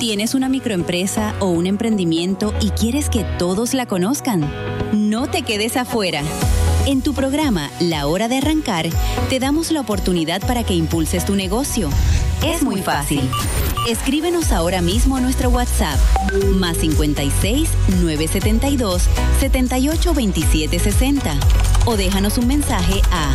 ¿Tienes una microempresa o un emprendimiento y quieres que todos la conozcan? No te quedes afuera. En tu programa La Hora de Arrancar, te damos la oportunidad para que impulses tu negocio. Es muy fácil. Escríbenos ahora mismo a nuestro WhatsApp, más 56 972 78 27 60, o déjanos un mensaje a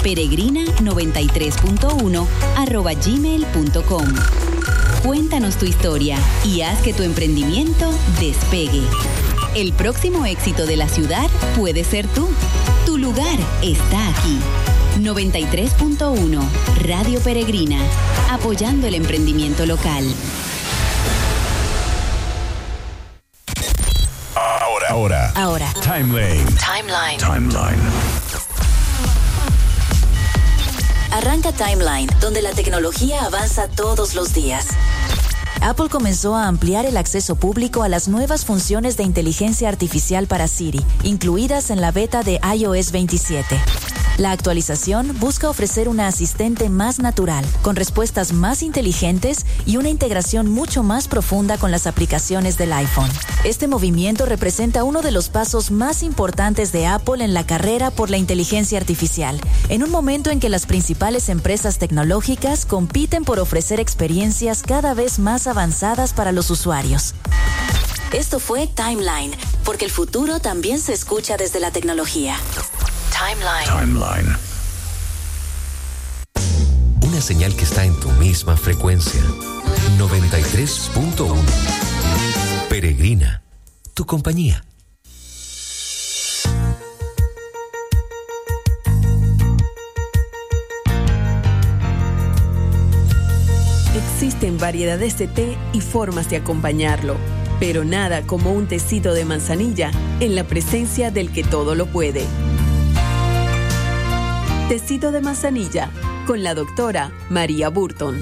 peregrina93.1@gmail.com. Cuéntanos tu historia y haz que tu emprendimiento despegue. El próximo éxito de la ciudad puede ser tú. Tu lugar está aquí. 93.1 Radio Peregrina, apoyando el emprendimiento local. Ahora. Timeline. Arranca Timeline, donde la tecnología avanza todos los días. Apple comenzó a ampliar el acceso público a las nuevas funciones de inteligencia artificial para Siri, incluidas en la beta de iOS 27. La actualización busca ofrecer una asistente más natural, con respuestas más inteligentes y una integración mucho más profunda con las aplicaciones del iPhone. Este movimiento representa uno de los pasos más importantes de Apple en la carrera por la inteligencia artificial, en un momento en que las principales empresas tecnológicas compiten por ofrecer experiencias cada vez más avanzadas para los usuarios. Esto fue Timeline, porque el futuro también se escucha desde la tecnología. Timeline. Una señal que está en tu misma frecuencia. 93.1. Peregrina, tu compañía. Existen variedades de té y formas de acompañarlo, pero nada como un tecito de manzanilla en la presencia del que todo lo puede. Tecito de manzanilla con la doctora María Burton.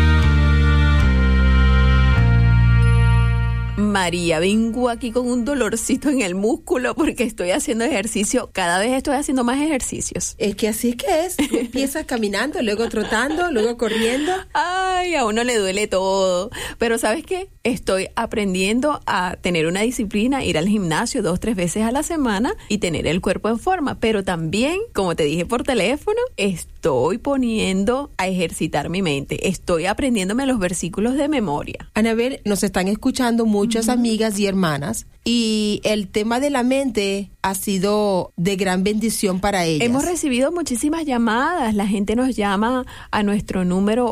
María, vengo aquí con un dolorcito en el músculo porque estoy haciendo ejercicio. Cada vez estoy haciendo más ejercicios. Es que así es que es. Tú empiezas caminando, luego trotando, luego corriendo. Ay, a uno le duele todo. Pero ¿sabes qué? Estoy aprendiendo a tener una disciplina, ir al gimnasio 2-3 veces a la semana y tener el cuerpo en forma. Pero también, como te dije por teléfono, estoy poniendo a ejercitar mi mente. Estoy aprendiéndome los versículos de memoria. Anabel, nos están escuchando muchas amigas y hermanas y el tema de la mente ha sido de gran bendición para ellas. Hemos recibido muchísimas llamadas. La gente nos llama a nuestro número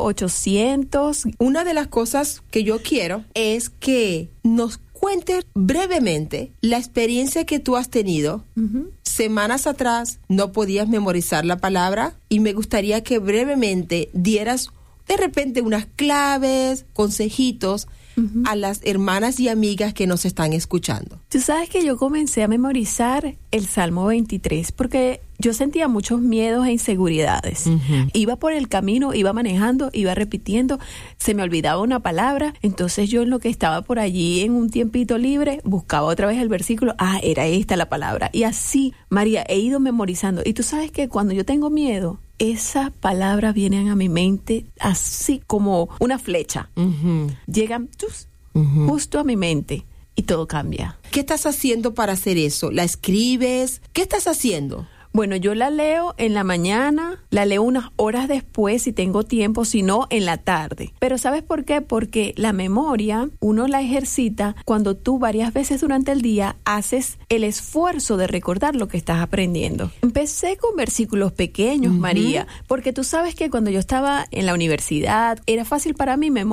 800. Una de las cosas que yo quiero es que nos cuentes brevemente la experiencia que tú has tenido. Semanas atrás no podías memorizar la palabra y me gustaría que brevemente dieras de repente unas claves, consejitos a las hermanas y amigas que nos están escuchando. Tú sabes que yo comencé a memorizar el Salmo 23 porque yo sentía muchos miedos e inseguridades. Iba por el camino, iba manejando, iba repitiendo, se me olvidaba una palabra, entonces yo en lo que estaba por allí en un tiempito libre, buscaba otra vez el versículo, era esta la palabra. Y así, María, he ido memorizando. Y tú sabes que cuando yo tengo miedo, esas palabras vienen a mi mente así como una flecha. Llegan justo a mi mente y todo cambia. ¿Qué estás haciendo para hacer eso? ¿La escribes? ¿Qué estás haciendo? Bueno, yo la leo en la mañana, la leo unas horas después si tengo tiempo, si no, en la tarde. Pero ¿sabes por qué? Porque la memoria, uno la ejercita cuando tú varias veces durante el día haces el esfuerzo de recordar lo que estás aprendiendo. Empecé con versículos pequeños, María, porque tú sabes que cuando yo estaba en la universidad, era fácil para mí memorizar